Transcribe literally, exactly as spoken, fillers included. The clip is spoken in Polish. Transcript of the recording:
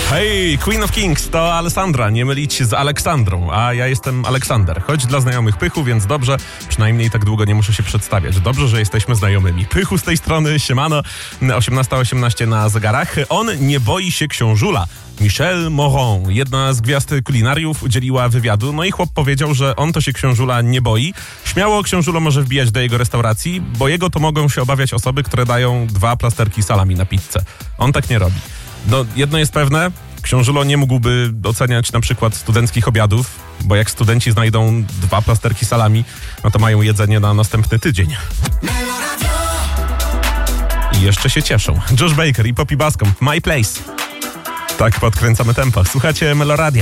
Hej, Queen of Kings to Alessandra, nie mylić z Aleksandrą, a ja jestem Aleksander. Choć dla znajomych Pychu, więc dobrze, przynajmniej tak długo nie muszę się przedstawiać. Dobrze, że jesteśmy znajomymi. Pychu z tej strony, siemano, osiemnasta osiemnaście na zegarach. On nie boi się książula. Michelle Moron, jedna z gwiazd kulinariów, udzieliła wywiadu, no i chłop powiedział, że on to się książula nie boi. Śmiało książulo może wbijać do jego restauracji, bo jego to mogą się obawiać osoby, które dają dwa plasterki salami na pizzę. On tak nie robi. No, jedno jest pewne, książulo nie mógłby oceniać na przykład studenckich obiadów, bo jak studenci znajdą dwa plasterki salami, no to mają jedzenie na następny tydzień. I jeszcze się cieszą. Josh Baker i Poppy Bascomb, My Place. Tak podkręcamy tempo. Słuchacie Meloradia.